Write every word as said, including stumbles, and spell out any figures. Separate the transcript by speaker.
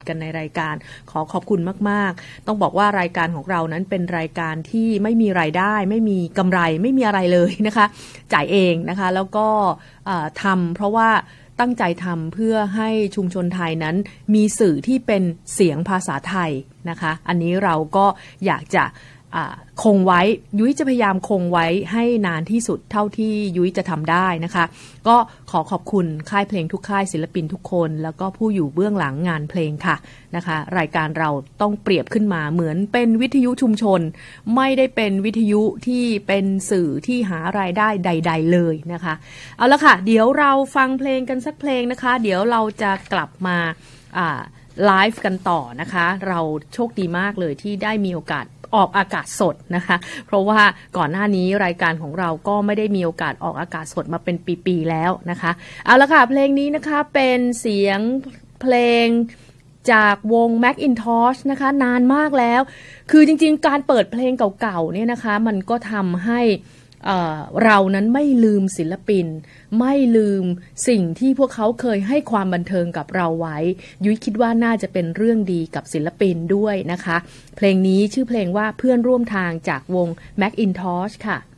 Speaker 1: กันในรายการขอขอบคุณมากๆต้องบอกว่ารายการของเรานั้นเป็นรายการที่ไม่มีรายได้ไม่มีกำไรไม่มีอะไรเลยนะคะจ่ายเองนะคะแล้วก็ทำเพราะว่าตั้งใจทำเพื่อให้ชุมชนไทยนั้นมีสื่อที่เป็นเสียงภาษาไทยนะคะอันนี้เราก็อยากจะคงไว้ยุ้ยจะพยายามคงไว้ให้นานที่สุดเท่าที่ยุ้ยจะทำได้นะคะก็ขอขอบคุณค่ายเพลงทุกค่ายศิลปินทุกคนแล้วก็ผู้อยู่เบื้องหลังงานเพลงค่ะนะคะรายการเราต้องเปรียบขึ้นมาเหมือนเป็นวิทยุชุมชนไม่ได้เป็นวิทยุที่เป็นสื่อที่หารายได้ใดๆเลยนะคะเอาละค่ะเดี๋ยวเราฟังเพลงกันสักเพลงนะคะเดี๋ยวเราจะกลับมาอ่าไลฟ์กันต่อนะคะเราโชคดีมากเลยที่ได้มีโอกาสออกอากาศสดนะคะเพราะว่าก่อนหน้านี้รายการของเราก็ไม่ได้มีโอกาสออกอากาศสดมาเป็นปีๆแล้วนะคะเอาละค่ะเพลงนี้นะคะเป็นเสียงเพลงจากวง Macintosh นะคะนานมากแล้วคือจริงๆการเปิดเพลงเก่าๆเนี่ยนะคะมันก็ทำให้เอ่อเรานั้นไม่ลืมศิลปินไม่ลืมสิ่งที่พวกเขาเคยให้ความบันเทิงกับเราไว้ยุ้ยคิดว่าน่าจะเป็นเรื่องดีกับศิลปินด้วยนะคะเพลงนี้ชื่อเพลงว่าเพื่อนร่วมทางจากวง Macintosh ค่ะ